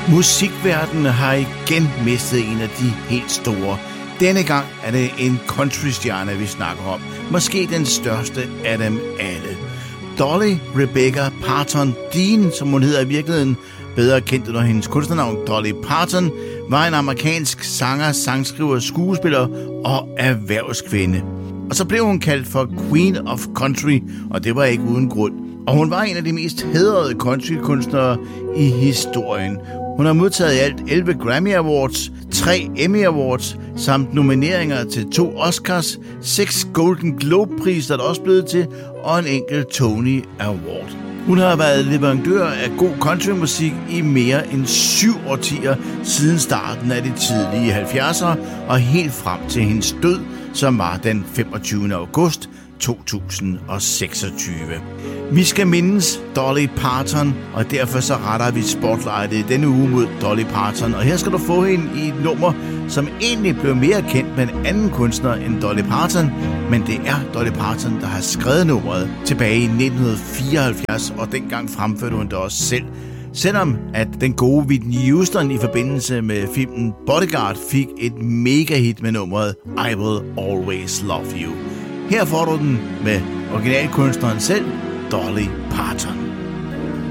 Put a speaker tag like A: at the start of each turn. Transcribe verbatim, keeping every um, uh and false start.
A: Musikverdenen har igen mistet en af de helt store. Denne gang er det en countrystjerne, vi snakker om. Måske den største af dem alle. Dolly Rebecca Parton Dean, som hun hedder i virkeligheden, bedre kendt under hendes kunstnernavn Dolly Parton, var en amerikansk sanger, sangskriver, skuespiller og erhvervskvinde. Og så blev hun kaldt for Queen of Country, og det var ikke uden grund. Og hun var en af de mest hædrede countrykunstnere i historien. Hun har modtaget i alt elleve Grammy Awards, tre Emmy Awards, samt nomineringer til to Oscars, seks Golden Globe-priser, der er også blevet til, og en enkelt Tony Award. Hun har været leverandør af god countrymusik i mere end syv årtier siden starten af de tidlige halvfjerdser og helt frem til hendes død, som var den femogtyvende august to tusind og seksogtyve. Vi skal mindes Dolly Parton, og derfor så retter vi spotlightet i denne uge mod Dolly Parton. Og her skal du få hende i et nummer, som egentlig blev mere kendt med en anden kunstner end Dolly Parton, men det er Dolly Parton, der har skrevet nummeret tilbage i nitten fireoghalvfjerds, og dengang fremførte hun det også selv. Selvom at den gode Whitney Houston i forbindelse med filmen Bodyguard fik et mega hit med nummeret I Will Always Love You. Her får du den med originalkunstneren selv, Dolly Parton.